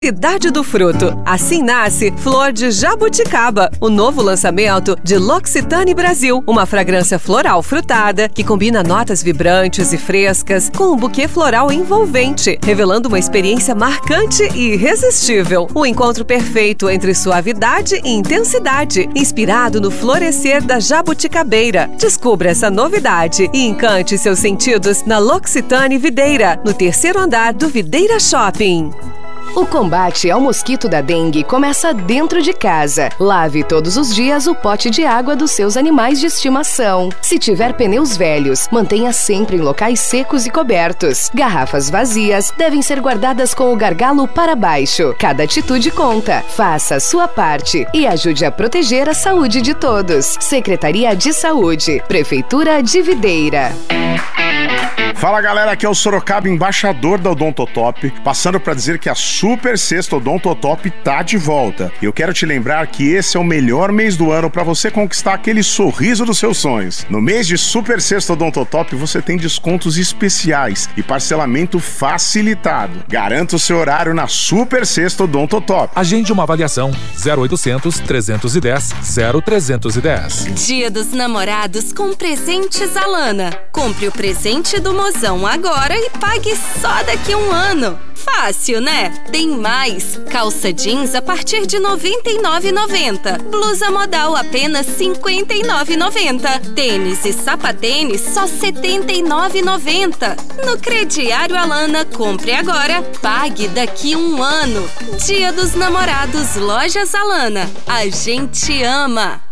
Cidade do Fruto. Assim nasce Flor de Jabuticaba, o novo lançamento de L'Occitane Brasil. Uma fragrância floral frutada que combina notas vibrantes e frescas com um buquê floral envolvente, revelando uma experiência marcante e irresistível. O encontro perfeito entre suavidade e intensidade, inspirado no florescer da jabuticabeira. Descubra essa novidade e encante seus sentidos na L'Occitane Videira, no 3º andar do Videira Shopping. O combate ao mosquito da dengue começa dentro de casa. Lave todos os dias o pote de água dos seus animais de estimação. Se tiver pneus velhos, mantenha sempre em locais secos e cobertos. Garrafas vazias devem ser guardadas com o gargalo para baixo. Cada atitude conta. Faça a sua parte e ajude a proteger a saúde de todos. Secretaria de Saúde, Prefeitura de Videira. Fala galera, aqui é o Sorocaba, embaixador da Odontotop, passando para dizer que a Super Sexta Odontotop tá de volta. Eu quero te lembrar que esse é o melhor mês do ano para você conquistar aquele sorriso dos seus sonhos. No mês de Super Sexta Odontotop você tem descontos especiais e parcelamento facilitado. Garanta o seu horário na Super Sexta Odontotop. Agende uma avaliação 0800 310 0310. Dia dos Namorados com Presentes Alana. Compre o presente do mozão agora e pague só daqui a um ano. Fácil, né? Tem mais. Calça jeans a partir de R$ 99,90. Blusa modal apenas R$ 59,90. Tênis e sapatênis só R$ 79,90. No crediário Alana, compre agora, pague daqui a um ano. Dia dos Namorados, Lojas Alana. A gente ama.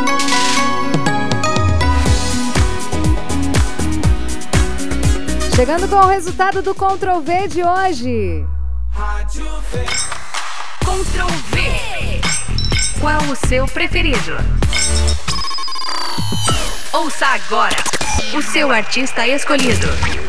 Chegando com o resultado do Ctrl+V de hoje. Ctrl+V. Qual o seu preferido? Ouça agora o seu artista escolhido.